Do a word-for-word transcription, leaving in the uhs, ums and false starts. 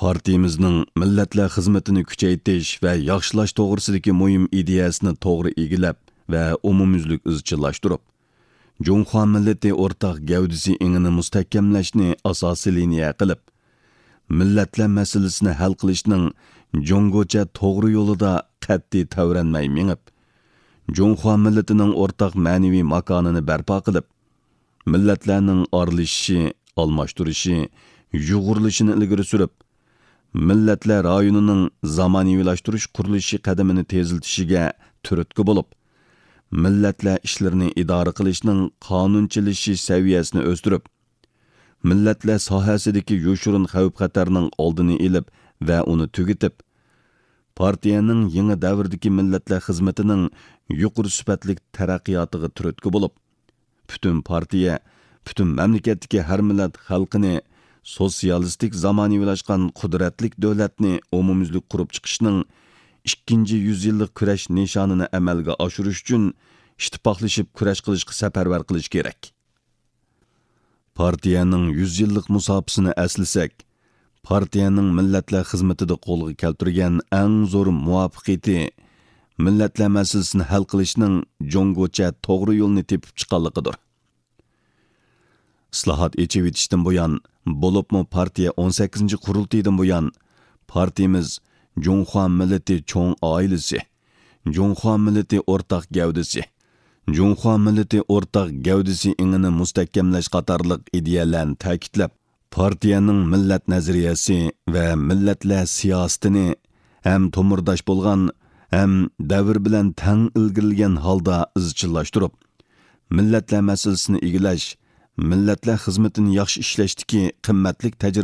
Partiyamizning millatlar xizmatini kuchaytirish va yaxshilash to'g'risidagi muhim ideyasini to'g'ri egilab va umumyuzlik izchillashtirib, Junxo millati o'rtaq gavdasi ingini mustahkamlashni asosiy liniya qilib, millatlar masalasini hal qilishning Jungocha to'g'ri yo'lida qat'iy tavranmay mengib, Junxo millatining o'rtaq ma'naviy makonini barpo qilib, millatlarning orlishishi, almashtirishi, yug'urilishini ilgari surib, millatlar rayonining zamoniylashtirish qurilishi qadamini teziltishiga turtki bo'lib, millatlar ishlarini idora qilishning qonunchilashi saviyasini o'stirib, millatlar sohasidagi yoshirin xavf-xatarning oldini olib va uni tugitib, partiyaning yangi davrdagi millatlar xizmatining yuqori sifatli taraqqiyotiga turtki bo'lib, butun partiya, butun mamlakatdagi har millat xalqini sotsialistik zamoniylashgan qudratlik davlatni umumyuzlik qurib chiqishning ikkinchi yüzyillik kurash nishonini amalga oshirish uchun ittifoqlashib kurash qilishga safarbar qilish kerak. Partiyaning yüz yillik musofasini aslasak, partiyaning millatlar xizmatida qo'lga keltirgan eng zo'r muvaffaqiyati millatlar masalasini hal qilishning jongocha to'g'ri yo'lni tepib chiqqanligidir. Islohot echib etishdan buyon, bo'libmi partiya o'n sakkizinchi qurultaydan buyon partiyamiz Junxo millati cho'ng oilasi, Junxo millati o'rtaq gavdasi, Junxo millati o'rtaq gavdasi ingini mustahkamlash qatorliq ideyalarni ta'kidlab, partiyaning millat nazariyasi va millatlar siyosatini ham to'mirdosh bo'lgan, ham davr bilan tang ilgirilgan holda izchillashtirib, millatlar masalasini egilash, millatlar xizmatini yaxshi ishlashdagi qimmatli tajriba